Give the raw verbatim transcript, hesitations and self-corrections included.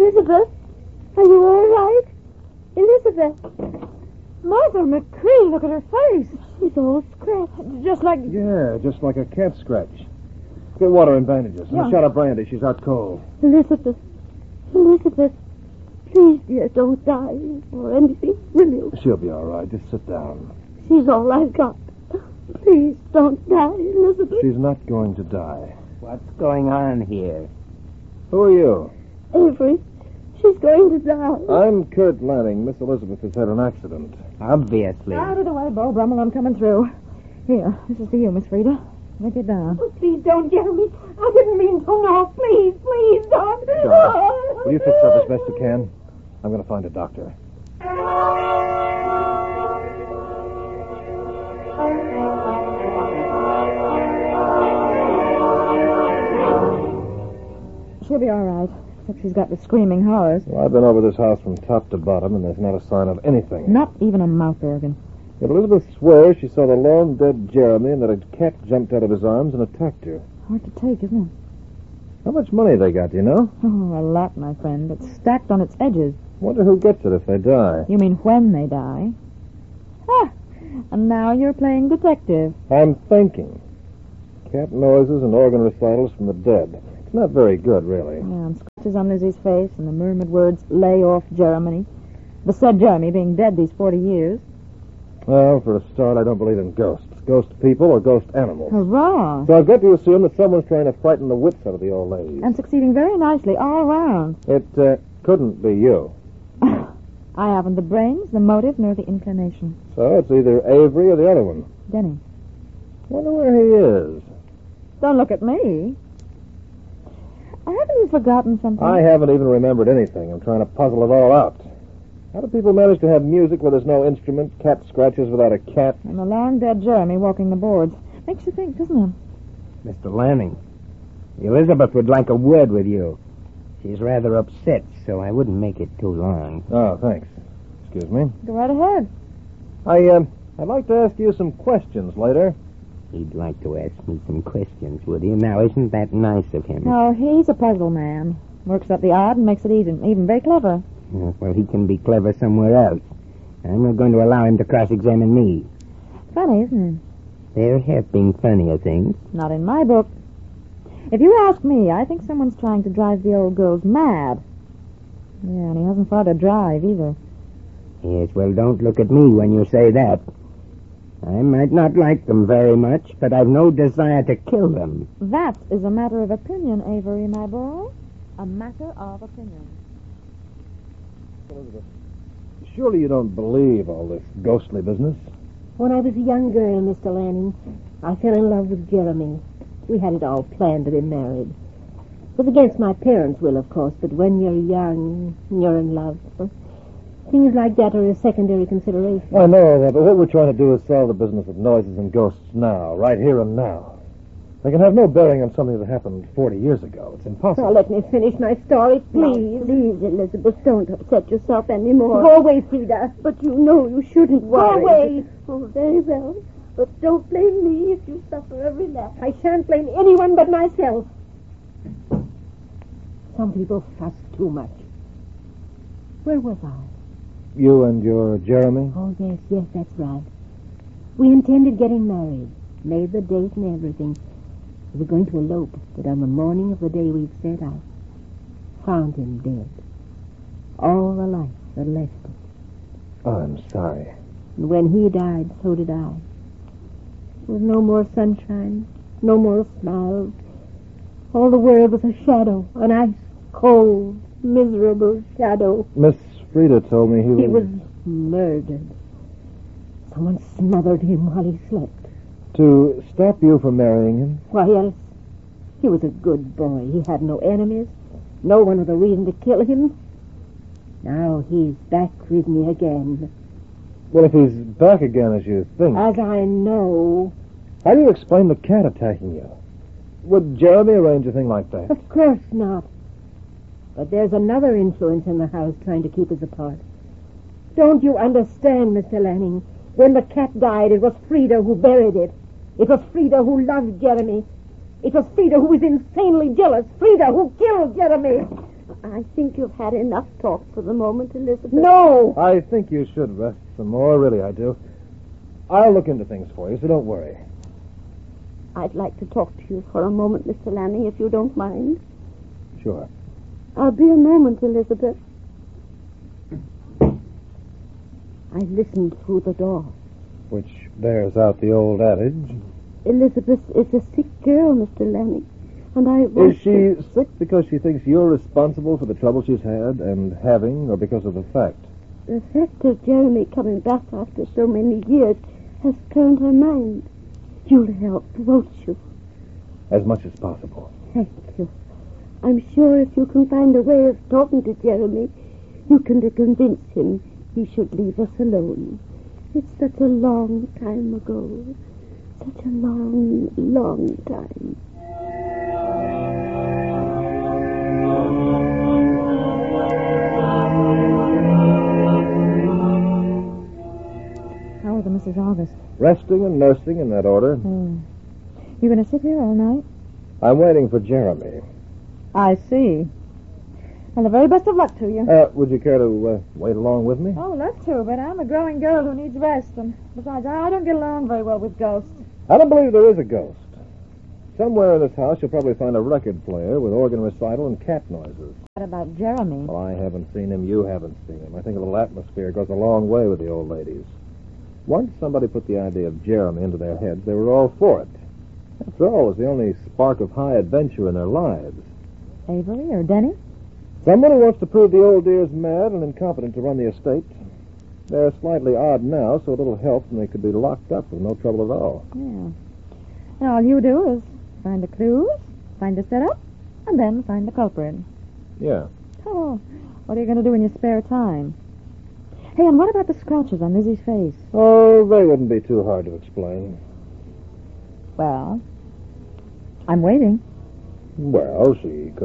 Elizabeth, are you all right? Elizabeth. Martha McCree, look at her face. She's all scratched. Just like... Yeah, just like a cat scratch. Get water and bandages. And Yeah. a shot of brandy. She's out cold. Elizabeth. Elizabeth. Please, dear, don't die or anything, will you? She'll be all right. Just sit down. She's all I've got. Please, don't die, Elizabeth. She's not going to die. What's going on here? Who are you? Avery, she's going to die. I'm Kurt Lanning. Miss Elizabeth has had an accident. Obviously. Out of the way, Bo Brummel, I'm coming through. Here, this is for you, Miss Frida. Make it down. Oh, please don't, Jeremy. I didn't mean to. No, please, please don't. Darling, will you fix up as best you can? I'm going to find a doctor. She'll be all right, except she's got the screaming horrors. Well, I've been over this house from top to bottom, and there's not a sign of anything. Not even a mouth organ. Yet Elizabeth swears she saw the lone dead Jeremy and that a cat jumped out of his arms and attacked her. Hard to take, isn't it? How much money they got, do you know? Oh, a lot, my friend. It's stacked on its edges. Wonder who gets it if they die. You mean when they die? Ah, and now you're playing detective. I'm thinking. Cat noises and organ recitals from the dead. It's not very good, really. Yeah, and scratches on Lizzie's face and the murmured words, lay off Jeremy. The said Jeremy being dead these forty years. Well, for a start, I don't believe in ghosts. Ghost people or ghost animals. Hurrah! So I've got to assume that someone's trying to frighten the wits out of the old lady. And succeeding very nicely all round. It uh, couldn't be you. I haven't the brains, the motive, nor the inclination. So it's either Avery or the other one. Denny. Wonder where he is. Don't look at me. Haven't you forgotten something? I haven't even remembered anything. I'm trying to puzzle it all out. How do people manage to have music where there's no instrument, cat scratches without a cat? And the long dead Jeremy walking the boards. Makes you think, doesn't it? Mister Lanning, Elizabeth would like a word with you. She's rather upset, so I wouldn't make it too long. Oh, thanks. Excuse me. Go right ahead. I, um, I'd like to ask you some questions later. He'd like to ask me some questions, would he? Now, isn't that nice of him? No, he's a puzzle man. Works up the odd and makes it even, even very clever. Yes, well, he can be clever somewhere else. I'm not going to allow him to cross-examine me. Funny, isn't it? There have been funnier things. Not in my book. If you ask me, I think someone's trying to drive the old girls mad. Yeah, and he hasn't far to drive, either. Yes, well, don't look at me when you say that. I might not like them very much, but I've no desire to kill them. That is a matter of opinion, Avery, my boy. A matter of opinion. Elizabeth, surely you don't believe all this ghostly business? When I was a young girl, Mister Lanning, I fell in love with Jeremy. We had it all planned to be married. It was against my parents' will, of course, but when you're young, you're in love. Things like that are a secondary consideration. I know that, but what we're trying to do is solve the business of noises and ghosts now, right here and now. They can have no bearing on something that happened forty years ago. It's impossible. Now, let me finish my story, please. Now, please, Elizabeth, don't upset yourself anymore. Go away, Frida. But you know you shouldn't Go worry. away. Oh, very well. But don't blame me if you suffer a relapse. I shan't blame anyone but myself. Some people fuss too much. Where was I? You and your Jeremy? Oh, yes, yes, that's right. We intended getting married, made the date and everything. We were going to elope, but on the morning of the day we'd set out, found him dead. All the life that left it. Oh, I'm sorry. And when he died, so did I. There was no more sunshine, no more smiles. All the world was a shadow, an ice cold, miserable shadow. Miss Frida told me he was... He was murdered. Someone smothered him while he slept. To stop you from marrying him? Why, yes. He was a good boy. He had no enemies. No one with a reason to kill him. Now he's back with me again. Well, if he's back again as you think... As I know. How do you explain the cat attacking you? Would Jeremy arrange a thing like that? Of course not. But there's another influence in the house trying to keep us apart. Don't you understand, Mister Lanning? When the cat died, it was Frida who buried it. It was Frida who loved Jeremy. It was Frida who was insanely jealous. Frida who killed Jeremy. I think you've had enough talk for the moment, Elizabeth. No! I think you should rest some more, really, I do. I'll look into things for you, so don't worry. I'd like to talk to you for a moment, Mister Lanning, if you don't mind. Sure. I'll be a moment, Elizabeth. I listened through the door. Which bears out the old adage. Elizabeth is a sick girl, Mister Lanning, and I want Is she sick because she thinks you're responsible for the trouble she's had and having, or because of the fact? The fact of Jeremy coming back after so many years has turned her mind. You'll help, won't you? As much as possible. Thank you. I'm sure if you can find a way of talking to Jeremy, you can convince him he should leave us alone. It's such a long time ago. Such a long, long time. How are the Missus August? Resting and nursing in that order. Hmm. You going to sit here all night? I'm waiting for Jeremy. I see. Well, the very best of luck to you. Uh, would you care to uh, wait along with me? Oh, love to, but I'm a growing girl who needs rest, and besides, I don't get along very well with ghosts. I don't believe there is a ghost. Somewhere in this house you'll probably find a record player with organ recital and cat noises. What about Jeremy? Well, I haven't seen him. You haven't seen him. I think a little atmosphere goes a long way with the old ladies. Once somebody put the idea of Jeremy into their heads, they were all for it. After all, it was the only spark of high adventure in their lives. Avery or Denny? Someone who wants to prove the old dear's mad and incompetent to run the estate. They're slightly odd now, so a little help and they could be locked up with no trouble at all. Yeah. Now, all you do is find the clues, find the setup, and then find the culprit. Yeah. Oh, what are you going to do in your spare time? Hey, and what about the scratches on Lizzie's face? Oh, they wouldn't be too hard to explain. Well, I'm waiting. Well, she could